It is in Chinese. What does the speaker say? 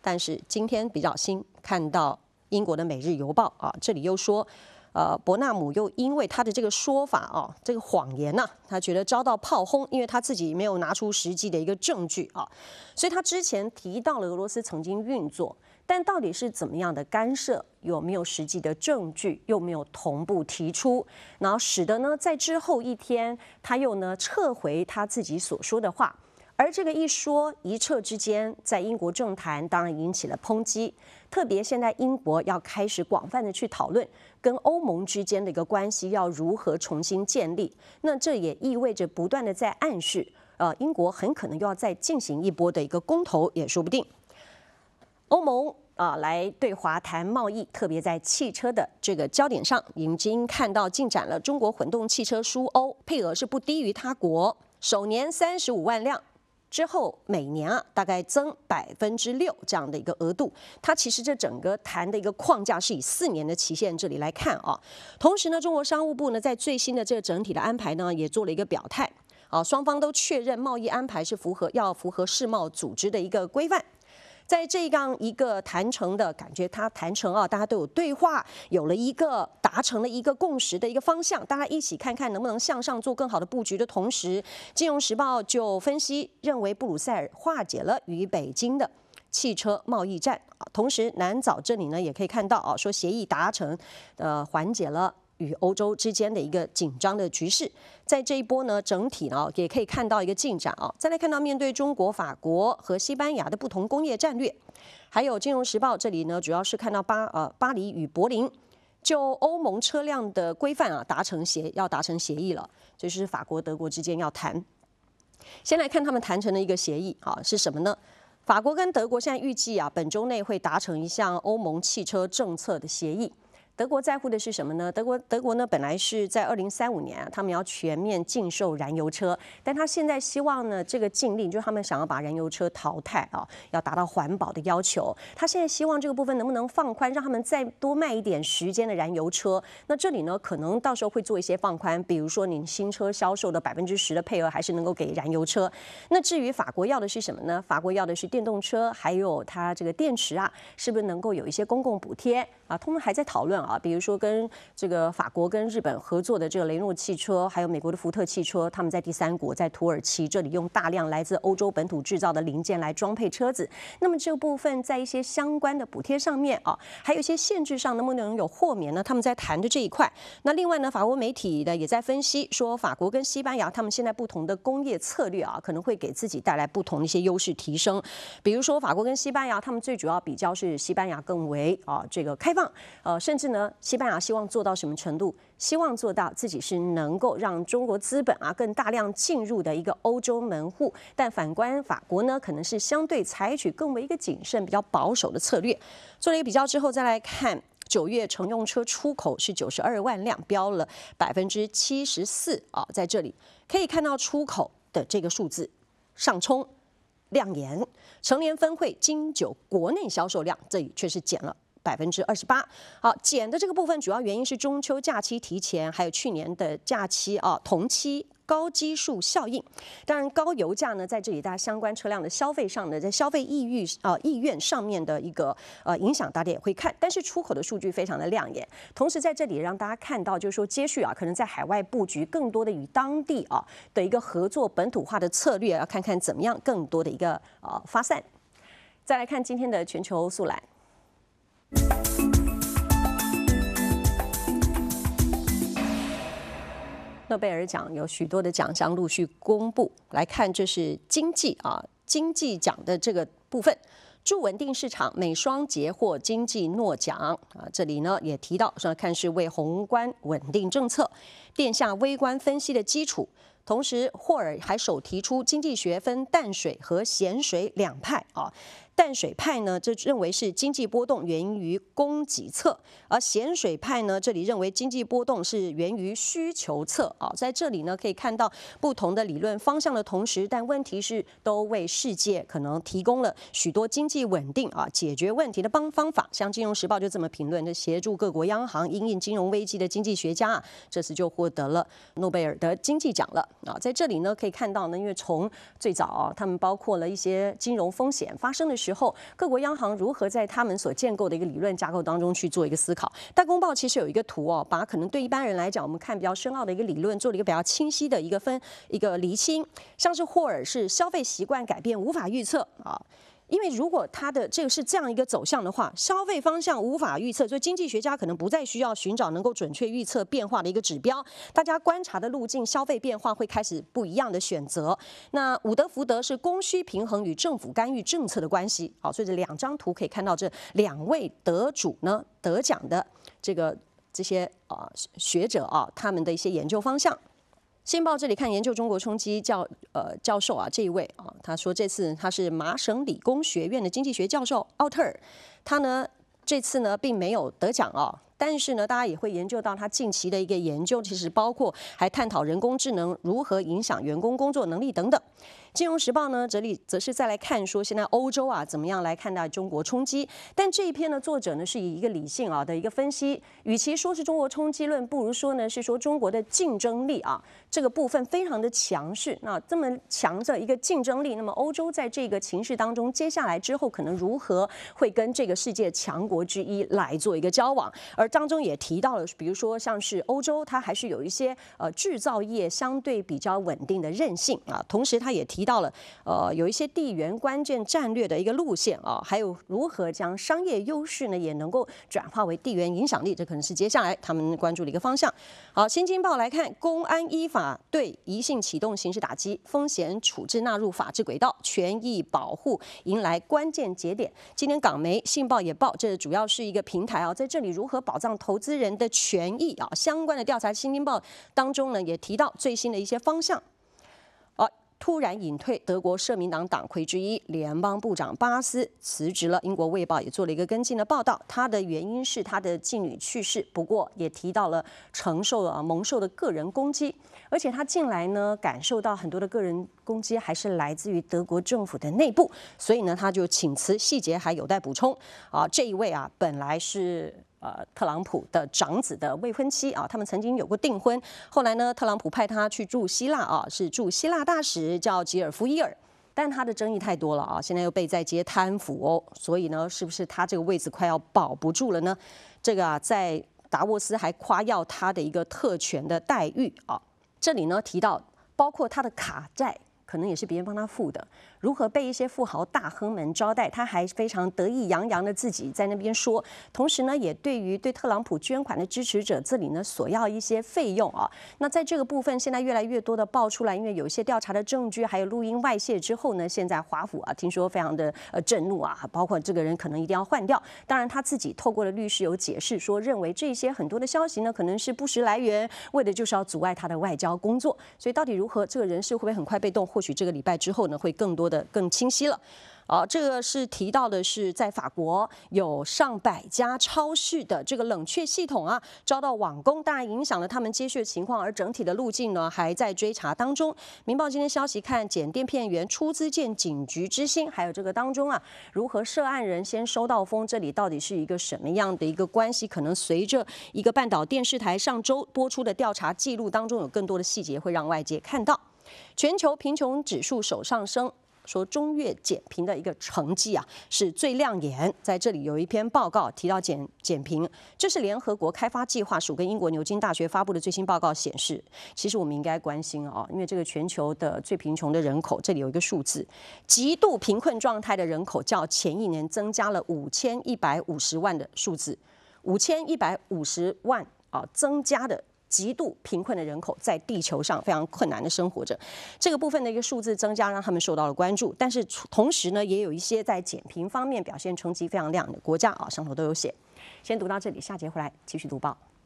但是今天比较新，看到英国的《每日邮报》啊，这里又说。伯纳姆又因为他的这个说法啊，这个谎言呐、他觉得遭到炮轰，因为他自己没有拿出实际的一个证据啊，所以他之前提到了俄罗斯曾经运作，但到底是怎么样的干涉，有没有实际的证据，又没有同步提出，然后使得呢，在之后一天，他又呢撤回他自己所说的话。而这个一说一撤之间，在英国政坛当然引起了抨击，特别现在英国要开始广泛的去讨论跟欧盟之间的一个关系要如何重新建立，那这也意味着不断的在暗示，英国很可能又要再进行一波的一个公投也说不定。欧盟来对华谈贸易，特别在汽车的这个焦点上，已经看到进展了。中国混动汽车输欧配额是不低于他国，首年35万辆。之后每年大概增6%这样的一个额度，它其实这整个谈的一个框架是以4年的期限这里来看啊。同时呢，中国商务部呢在最新的这个整体的安排呢也做了一个表态啊，双方都确认贸易安排是要符合世贸组织的一个规范。在这样一个谈成的感觉，它谈成啊，大家都有对话，有了一个达成了一个共识的一个方向，大家一起看看能不能向上做更好的布局的同时，《金融时报》就分析认为，布鲁塞尔化解了与北京的汽车贸易战，同时南枣这里呢也可以看到啊，说协议达成，缓解了与欧洲之间的一个紧张的局势，在这一波呢，整体呢也可以看到一个进展啊。再来看到面对中国、法国和西班牙的不同工业战略，还有《金融时报》这里呢，主要是看到巴黎与柏林就欧盟车辆的规范啊要达成协议了，这是法国、德国之间要谈。先来看他们谈成的一个协议啊是什么呢？法国跟德国现在预计啊，本周内会达成一项欧盟汽车政策的协议。德国在乎的是什么呢？德国呢，本来是在2035年他们要全面禁售燃油车，但他现在希望呢，这个禁令就是他们想要把燃油车淘汰啊，要达到环保的要求。他现在希望这个部分能不能放宽，让他们再多卖一点时间的燃油车。那这里呢，可能到时候会做一些放宽，比如说你新车销售的10%的配额还是能够给燃油车。那至于法国要的是什么呢？法国要的是电动车，还有它这个电池啊，是不是能够有一些公共补贴啊？他们还在讨论啊。比如说跟这个法国跟日本合作的这个雷诺汽车，还有美国的福特汽车，他们在第三国，在土耳其这里用大量来自欧洲本土制造的零件来装配车子。那么这部分在一些相关的补贴上面啊，还有一些限制上能不能有豁免呢？他们在谈的这一块。那另外呢，法国媒体呢也在分析说，法国跟西班牙他们现在不同的工业策略啊，可能会给自己带来不同的一些优势提升。比如说法国跟西班牙，他们最主要比较是西班牙更为这个开放，甚至呢，西班牙希望做到什么程度？希望做到自己是能够让中国资本啊更大量进入的一个欧洲门户，但反观法国呢，可能是相对采取更为一个谨慎、比较保守的策略。做了一个比较之后，再来看9月乘用车出口是92万辆，飙了74%啊，在这里可以看到出口的这个数字上冲亮眼，成年分汇金酒国内销售量这里却是减了28%。好，减的这个部分主要原因是中秋假期提前，还有去年的假期啊同期高基数效应。当然，高油价呢，在这里大家相关车辆的消费上呢，在消费意愿上面的一个影响，大家也会看。但是出口的数据非常的亮眼，同时在这里让大家看到，就是说接续啊，可能在海外布局更多的与当地啊的一个合作本土化的策略，要看看怎么样更多的一个发散。再来看今天的全球速览。诺贝尔奖有许多的奖项陆续公布，来看这是经济奖的这个部分。助稳定市场，美双捷获经济诺奖啊，这里呢也提到说，看是为宏观稳定政策奠下微观分析的基础。同时，霍尔还首提出经济学分淡水和咸水两派啊。淡水派呢，这认为是经济波动源于供给侧，而咸水派呢，这里认为经济波动是源于需求侧啊。在这里呢，可以看到不同的理论方向的同时，但问题是都为世界可能提供了许多经济稳定啊解决问题的方法。像《金融时报》就这么评论，就协助各国央行因应金融危机的经济学家啊，这次就获得了诺贝尔的经济奖了啊。在这里呢，可以看到呢，因为从最早啊，他们包括了一些金融风险发生的时时候，各国央行如何在他们所建构的一个理论架构当中去做一个思考。大公报其实有一个图哦，把可能对一般人来讲，我们看比较深奥的一个理论，做了一个比较清晰的一个厘清。像是霍尔是消费习惯改变无法预测啊。因为如果它的这个是这样一个走向的话，消费方向无法预测，所以经济学家可能不再需要寻找能够准确预测变化的一个指标，大家观察的路径、消费变化会开始不一样的选择。那伍德福德是供需平衡与政府干预政策的关系，好，所以这2张图可以看到这2位得主呢得奖的这些学者啊，他们的一些研究方向。新报这里看研究中国冲击教授啊，这一位啊，他说这次他是麻省理工学院的经济学教授奥特尔，他呢这次呢并没有得奖啊。但是呢，大家也会研究到他近期的一个研究，其实包括还探讨人工智能如何影响员工工作能力等等。金融时报呢，这里则是再来看说，现在欧洲啊怎么样来看待中国冲击？但这一篇的作者呢，是以一个理性的一个分析，与其说是中国冲击论，不如说呢是说中国的竞争力啊这个部分非常的强势。那这么强的一个竞争力，那么欧洲在这个情势当中，接下来之后可能如何会跟这个世界强国之一来做一个交往？而当中也提到了，比如说像是欧洲，它还是有一些制造业相对比较稳定的韧性啊。同时，他也提到了有一些地缘关键战略的一个路线啊，还有如何将商业优势呢也能够转化为地缘影响力，这可能是接下来他们关注的一个方向。好，新京报来看，公安依法对疑信启动刑事打击，风险处置纳入法治轨道，权益保护迎来关键节点。今天港媒、信报也报，这主要是一个平台啊，在这里如何保障投资人的权益啊，相关的调查，新京报当中呢也提到最新的一些方向。突然隐退德国社民党党魁之一联邦部长巴斯辞职了。英国卫报也做了一个跟进的报道，他的原因是他的继女去世，不过也提到了蒙受的个人攻击，而且他近来呢感受到很多的个人攻击还是来自于德国政府的内部，所以呢他就请辞，细节还有待补充。这一位啊本来是特朗普的长子的未婚妻啊，他们曾经有过订婚，后来呢，特朗普派他去驻希腊啊，是驻希腊大使，叫吉尔夫伊尔，但他的争议太多了啊，现在又被在接贪腐哦，所以呢，是不是他这个位置快要保不住了呢？这个在达沃斯还夸耀他的一个特权的待遇啊，这里呢提到包括他的卡债。可能也是别人帮他付的，如何被一些富豪大亨们招待，他还非常得意洋洋的自己在那边说，同时呢，也对特朗普捐款的支持者这里呢索要一些费用啊。那在这个部分，现在越来越多的爆出来，因为有一些调查的证据还有录音外泄之后呢，现在华府啊听说非常的震怒啊，包括这个人可能一定要换掉。当然他自己透过了律师有解释说，认为这些很多的消息呢可能是不实来源，为的就是要阻碍他的外交工作。所以到底如何，这个人事会不会很快被动？或许这个礼拜之后呢，会更清晰了。这个是提到的是，在法国有上百家超市的这个冷却系统啊，遭到网攻，当然影响了他们接续的情况，而整体的路径呢还在追查当中。民报今天消息看，检电片员出资建警局之星，还有这个当中啊，如何涉案人先收到风，这里到底是一个什么样的一个关系？可能随着一个半岛电视台上周播出的调查记录当中，有更多的细节会让外界看到。全球贫穷指数首上升，说中越减贫的一个成绩啊是最亮眼。在这里有一篇报告提到减贫，这是联合国开发计划署跟英国牛津大学发布的最新报告显示，其实我们应该关心啊，因为这个全球的最贫穷的人口，这里有一个数字，极度贫困状态的人口较前一年增加了5150万的数字，5150万增加的。极度贫困的人口在地球上非常困难的生活着，这个部分的一个数字增加让他们受到了关注。但是同时呢，也有一些在减贫方面表现成绩非常亮的国家啊，上头都有写。先读到这里，下节回来继续读报。